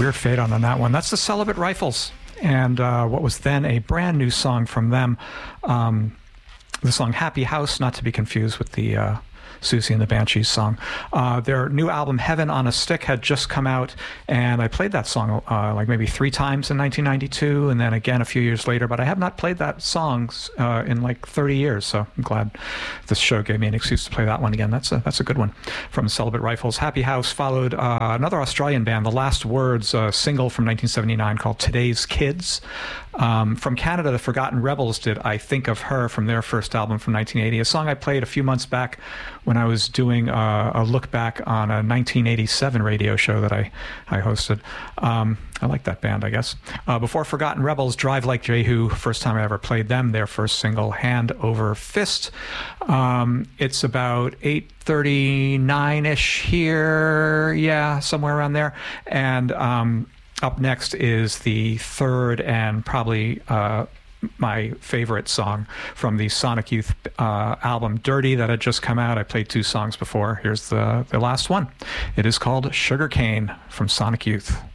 Weird Fade on that one. That's the Celibate Rifles, and what was then a brand new song from them. The song Happy House, not to be confused with the Susie and the Banshees song. Their new album Heaven on a Stick had just come out, and I played that song like maybe 3 times in 1992, and then again a few years later, but I have not played that song in like 30 years, so I'm glad this show gave me an excuse to play that one again. That's a good one from Celibate Rifles. Happy House followed another Australian band, The Last Words, a single from 1979 called Today's Kids. From Canada, the Forgotten Rebels did I Think of Her from their first album from 1980, a song I played a few months back when I was doing a look back on a 1987 radio show that I hosted. I like that band, I guess. Before Forgotten Rebels, Drive Like Jehu, first time I ever played them, their first single, Hand Over Fist. It's about 8:39-ish here, yeah, somewhere around there. And up next is the third and probably my favorite song from the Sonic Youth album Dirty that had just come out. I played 2 songs before. Here's the last one. It is called Sugarcane from Sonic Youth.